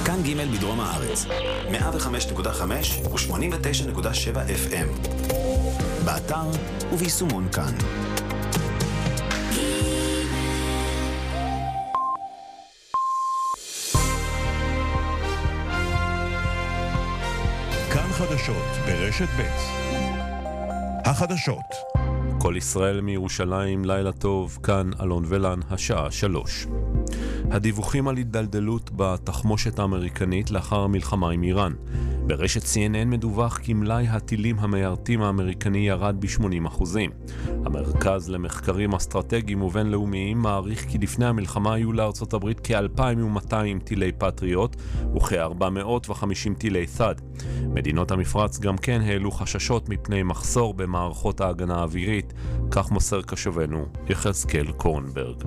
כאן ג' בדרום הארץ, 105.5 ו-89.7 FM. באתר וביישומון כאן. כאן חדשות ברשת ב'. החדשות. כל ישראל מירושלים, לילה טוב, כאן אלון ולן, השעה 3. הדיווחים על התדלדלות בתחמושת האמריקנית לאחר המלחמה עם איראן. ברשת CNN מדווח כי מלאי הטילים המיירטים האמריקני ירד ב-80%. המרכז למחקרים אסטרטגיים ובינלאומיים מעריך כי לפני המלחמה היו לארצות הברית כ-2,200 טילי פטריוט וכ-450 טילי ת'אד. מדינות המפרץ גם כן העלו חששות מפני מחסור במערכות ההגנה האווירית, כך מוסר קשבנו יחזקאל קורנברג.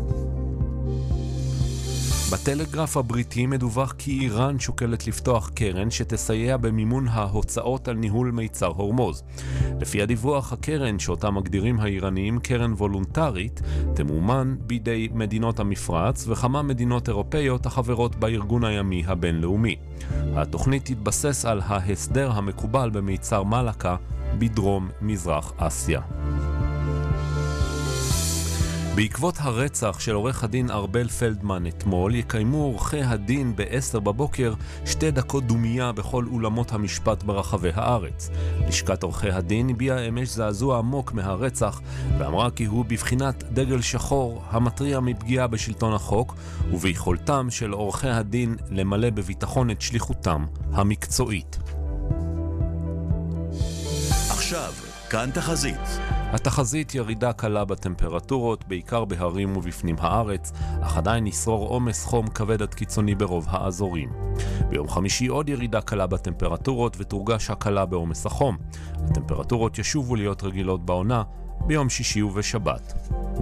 בטלגרף הבריטי מדווח כי איראן שוקלת לפתוח קרן שתסייע במימון ההוצאות על ניהול מיצר הורמוז. לפי הדיווח, הקרן שאותה מגדירים האיראנים קרן וולונטרית תמומן בידי מדינות המפרץ וכמה מדינות אירופאיות החברות בארגון הימי הבינלאומי. התוכנית תתבסס על ההסדר המקובל במיצר מלאקה בדרום מזרח אסיה. בעקבות הרצח של עורך הדין ארבל פלדמן אתמול, יקיימו עורכי הדין ב-10 בבוקר 2 דקות דומייה בכל אולמות המשפט ברחבי הארץ. לשכת עורכי הדין הביעה אמש זעזוע עמוק מהרצח, ואמרה כי הוא בבחינת דגל שחור המטריע מפגיעה בשלטון החוק, וביכולתם של עורכי הדין למלא בביטחון את שליחותם המקצועית. עכשיו, כאן תחזית. התחזית ירידה קלה בטמפרטורות, בעיקר בהרים ובפנים הארץ, אך עדיין ישרור עומס חום כבד עד קיצוני ברוב האזורים. ביום חמישי עוד ירידה קלה בטמפרטורות ותורגש הקלה בעומס החום. הטמפרטורות ישובו להיות רגילות בעונה ביום שישי ובשבת.